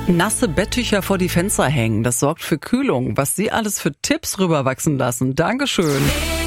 Nasse Betttücher vor die Fenster hängen, das sorgt für Kühlung. Was Sie alles für Tipps rüberwachsen lassen. Dankeschön.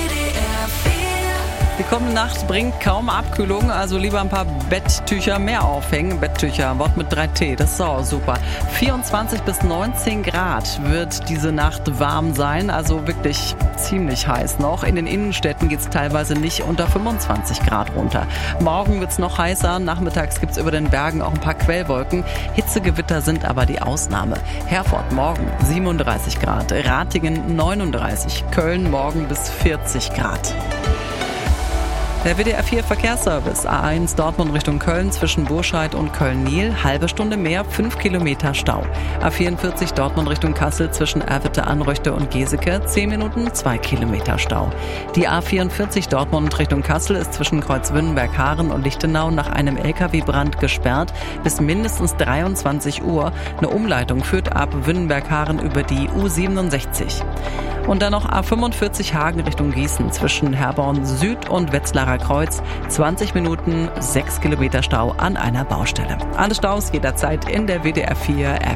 Die kommende Nacht bringt kaum Abkühlung, also lieber ein paar Betttücher mehr aufhängen. Betttücher, Wort mit 3T, das ist auch super. 24 bis 19 Grad wird diese Nacht warm sein, also wirklich ziemlich heiß noch. In den Innenstädten geht es teilweise nicht unter 25 Grad runter. Morgen wird es noch heißer, nachmittags gibt es über den Bergen auch ein paar Quellwolken. Hitzegewitter sind aber die Ausnahme. Herford morgen 37 Grad, Ratingen 39, Köln morgen bis 40 Grad. Der WDR 4 Verkehrsservice A1 Dortmund Richtung Köln zwischen Burscheid und Köln-Niel, halbe Stunde mehr, 5 Kilometer Stau. A44 Dortmund Richtung Kassel zwischen Erwitte-Anröchte und Geseke, 10 Minuten, 2 Kilometer Stau. Die A44 Dortmund Richtung Kassel ist zwischen Kreuzwünnenberg-Haaren und Lichtenau nach einem LKW-Brand gesperrt bis mindestens 23 Uhr. Eine Umleitung führt ab Wünnenberg-Haaren über die U67. Und dann noch A45 Hagen Richtung Gießen zwischen Herborn Süd und Wetzlarer Kreuz. 20 Minuten, 6 Kilometer Stau an einer Baustelle. Alle Staus jederzeit in der WDR 4 App.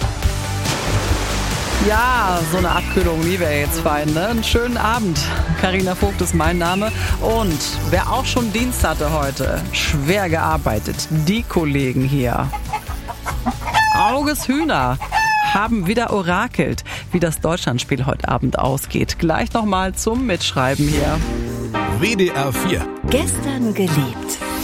Ja, so eine Abkühlung, die wäre jetzt fein, ne? Einen schönen Abend. Carina Vogt ist mein Name. Und wer auch schon Dienst hatte heute, schwer gearbeitet, die Kollegen hier. Auges Hühner haben wieder orakelt, wie das Deutschlandspiel heute Abend ausgeht. Gleich nochmal zum Mitschreiben hier. WDR 4. Gestern geliebt.